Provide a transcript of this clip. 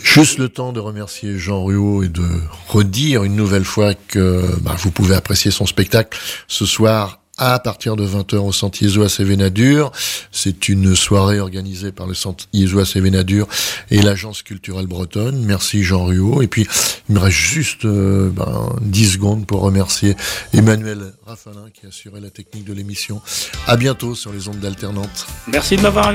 Juste le temps de remercier Jean Ruot et de redire une nouvelle fois que vous pouvez apprécier son spectacle ce soir à partir de 20h au Centre Iézouas Sévénadur. C'est une soirée organisée par le Centre Iézouas Sévénadur et l'Agence culturelle bretonne. Merci Jean Ruot. Et puis, il me reste juste 10 secondes pour remercier Emmanuel Rafalin qui a assuré la technique de l'émission. À bientôt sur les ondes d'Alternante. Merci de m'avoir invité.